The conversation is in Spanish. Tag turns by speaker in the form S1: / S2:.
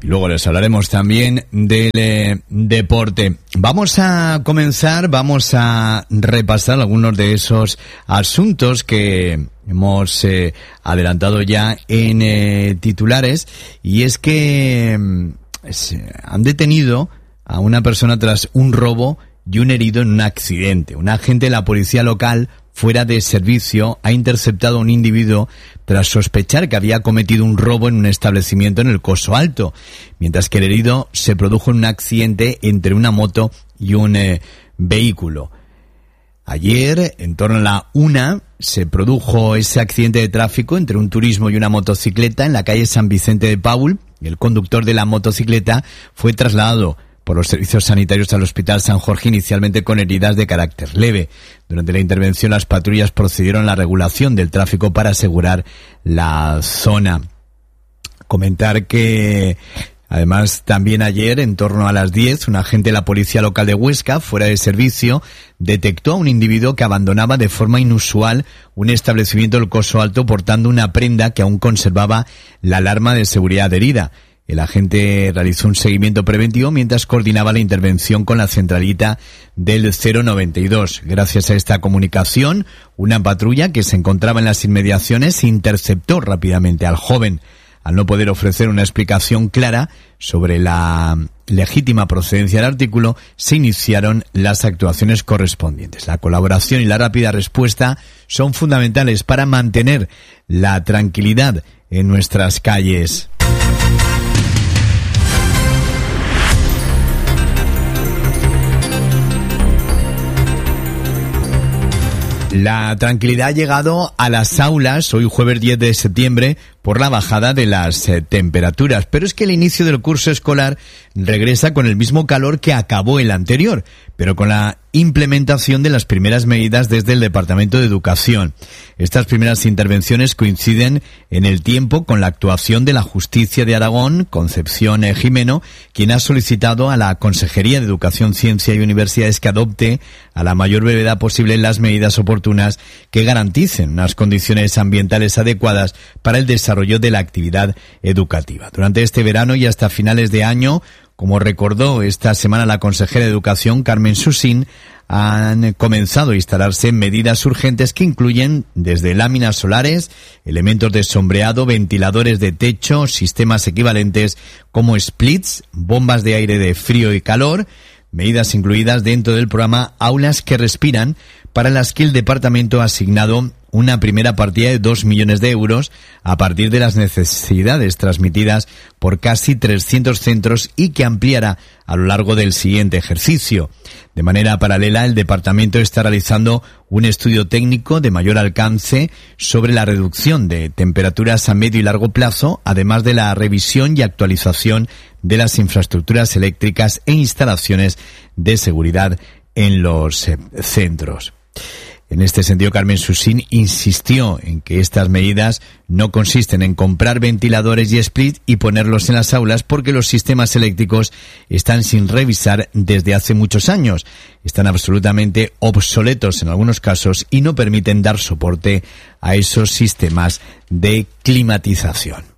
S1: Y luego les hablaremos también del deporte. Vamos a repasar algunos de esos asuntos que hemos adelantado ya en titulares, y es que han detenido a una persona tras un robo y un herido en un accidente. Un agente de la policía local fuera de servicio ha interceptado a un individuo tras sospechar que había cometido un robo en un establecimiento en el Coso Alto, mientras que el herido se produjo en un accidente entre una moto y un vehículo. Ayer, en torno a la 1, se produjo ese accidente de tráfico entre un turismo y una motocicleta en la calle San Vicente de Paúl, y el conductor de la motocicleta fue trasladado por los servicios sanitarios al Hospital San Jorge, inicialmente con heridas de carácter leve. Durante la intervención, las patrullas procedieron a la regulación del tráfico para asegurar la zona. Comentar que, además, también ayer, en torno a las 10, un agente de la policía local de Huesca, fuera de servicio, detectó a un individuo que abandonaba de forma inusual un establecimiento del Coso Alto portando una prenda que aún conservaba la alarma de seguridad adherida. El agente realizó un seguimiento preventivo mientras coordinaba la intervención con la centralita del 092. Gracias a esta comunicación, una patrulla que se encontraba en las inmediaciones interceptó rápidamente al joven. Al no poder ofrecer una explicación clara sobre la legítima procedencia del artículo, se iniciaron las actuaciones correspondientes. La colaboración y la rápida respuesta son fundamentales para mantener la tranquilidad en nuestras calles. La tranquilidad ha llegado a las aulas hoy jueves 10 de septiembre por la bajada de las temperaturas, pero es que el inicio del curso escolar regresa con el mismo calor que acabó el anterior, pero con la implementación de las primeras medidas desde el Departamento de Educación. Estas primeras intervenciones coinciden en el tiempo con la actuación de la Justicia de Aragón, Concepción Jimeno, quien ha solicitado a la Consejería de Educación, Ciencia y Universidades que adopte a la mayor brevedad posible las medidas oportunas que garanticen unas condiciones ambientales adecuadas para el desarrollo de la actividad educativa. Durante este verano y hasta finales de año, como recordó esta semana la consejera de Educación, Carmen Susín, han comenzado a instalarse medidas urgentes que incluyen desde láminas solares, elementos de sombreado, ventiladores de techo, sistemas equivalentes como splits, bombas de aire de frío y calor, medidas incluidas dentro del programa Aulas que Respiran, para las que el departamento ha asignado una primera partida de 2 millones de euros a partir de las necesidades transmitidas por casi 300 centros y que ampliará a lo largo del siguiente ejercicio. De manera paralela, el departamento está realizando un estudio técnico de mayor alcance sobre la reducción de temperaturas a medio y largo plazo, además de la revisión y actualización de las infraestructuras eléctricas e instalaciones de seguridad en los centros. En este sentido, Carmen Susín insistió en que estas medidas no consisten en comprar ventiladores y split y ponerlos en las aulas, porque los sistemas eléctricos están sin revisar desde hace muchos años. Están absolutamente obsoletos en algunos casos y no permiten dar soporte a esos sistemas de climatización.